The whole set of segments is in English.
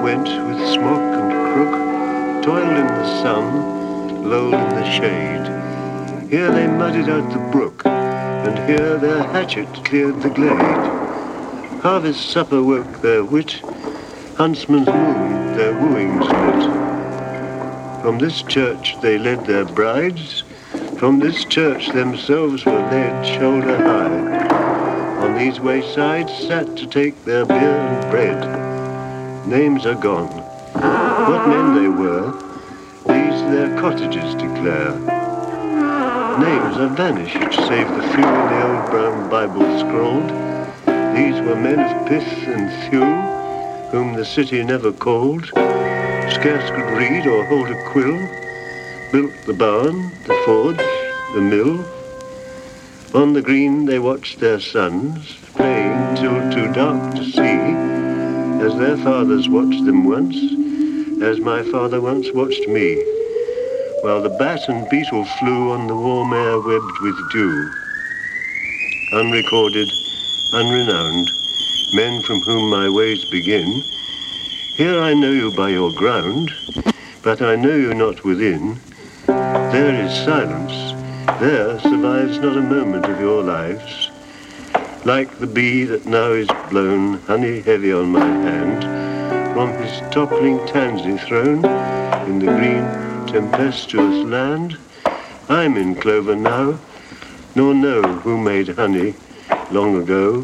went with smock and crook, toiled in the sun, lolled in the shade. Here they muddied out the brook, and here their hatchet cleared the glade. Harvest supper woke their wit, huntsman's moon their wooings lit. From this church they led their brides, from this church themselves were led shoulder high. On these waysides sat to take their beer and bread. Names are gone. What men they were, these their cottages declare. Names are vanished, save the few in the old brown Bible scrolled. These were men of pith and thew, whom the city never called, scarce could read or hold a quill, built the barn, the forge, the mill. On the green they watched their sons, playing till too dark to see, as their fathers watched them once, as my father once watched me, while the bat and beetle flew on the warm air webbed with dew. Unrecorded, unrenowned, men from whom my ways begin, here I know you by your ground, but I know you not within. There is silence, there survives not a moment of your lives. Like the bee that now is blown, honey heavy on my hand, from his toppling tansy throne, in the green tempestuous land, I'm in clover now, nor know who made honey long ago.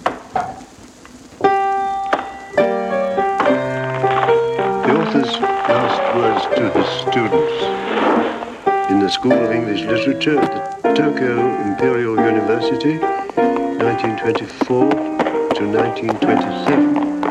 The author's last words to his students in the School of English Literature at the Tokyo Imperial University, 1924 to 1927.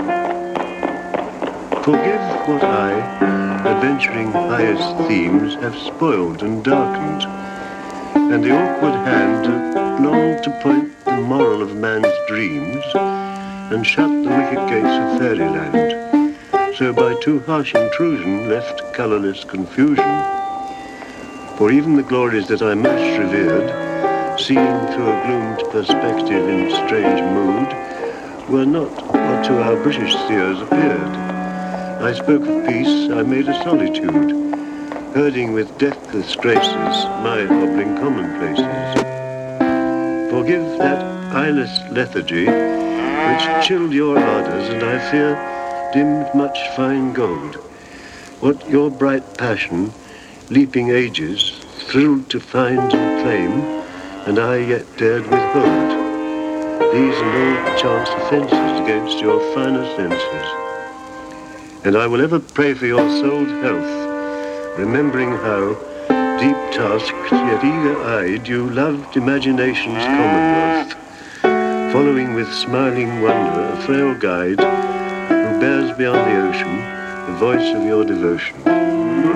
Forgive what I, adventuring highest themes, have spoiled and darkened, and the awkward hand that longed to point the moral of man's dreams and shut the wicket gates of fairyland, so by too harsh intrusion left colourless confusion. For even the glories that I most revered, seen through a gloomed perspective in strange mood, were not what to our British seers appeared. I spoke of peace, I made a solitude, herding with deathless graces my hobbling commonplaces. Forgive that eyeless lethargy which chilled your ardours, and I fear dimmed much fine gold. What your bright passion, leaping ages, thrilled to find and claim, and I yet dared withhold. These and all chance offences against your finer senses. And I will ever pray for your soul's health, remembering how, deep tasked yet eager-eyed, you loved imagination's commonwealth, following with smiling wonder a frail guide who bears beyond the ocean the voice of your devotion.